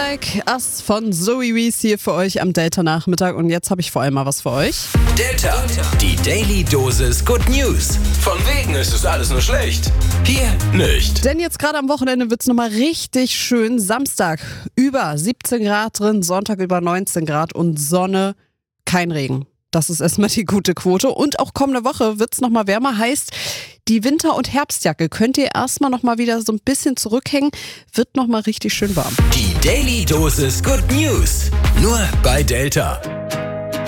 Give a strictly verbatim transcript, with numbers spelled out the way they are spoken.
Like Us von Zoe Wees hier für euch am Delta-Nachmittag. Und jetzt habe ich vor allem mal was für euch. Delta, die Daily Dosis Good News. Von wegen ist es alles nur schlecht. Hier nicht. Denn jetzt gerade am Wochenende wird es nochmal richtig schön. Samstag über siebzehn Grad drin, Sonntag über neunzehn Grad und Sonne, kein Regen. Das ist erstmal die gute Quote. Und auch kommende Woche wird es nochmal wärmer. Heißt, die Winter- und Herbstjacke könnt ihr erstmal nochmal wieder so ein bisschen zurückhängen. Wird nochmal richtig schön warm. Die Daily Dosis Good News. Nur bei Delta.